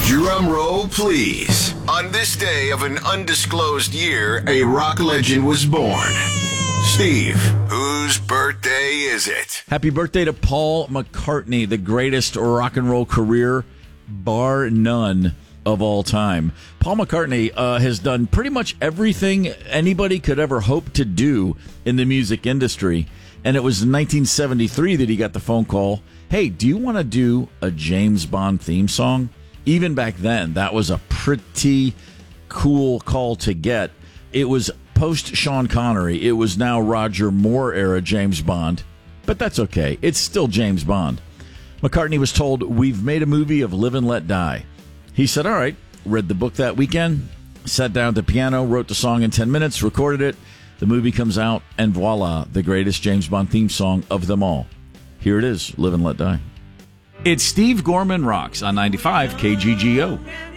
Drum roll, please. On this day of an undisclosed year, a rock legend was born. Steve, whose birthday is it? Happy birthday to Paul McCartney, the greatest rock and roll career, bar none, of all time. Paul McCartney has done pretty much everything anybody could ever hope to do in the music industry. And it was in 1973 that he got the phone call, hey, do you want to do a James Bond theme song? Even back then, that was a pretty cool call to get. It was post Sean Connery. It was now Roger Moore era James Bond. But that's okay. It's still James Bond. McCartney was told, we've made a movie of Live and Let Die. He said, all right, read the book that weekend, sat down at the piano, wrote the song in 10 minutes, recorded it. The movie comes out, and voila, the greatest James Bond theme song of them all. Here it is, Live and Let Die. It's Steve Gorman Rocks on 95 KGGO.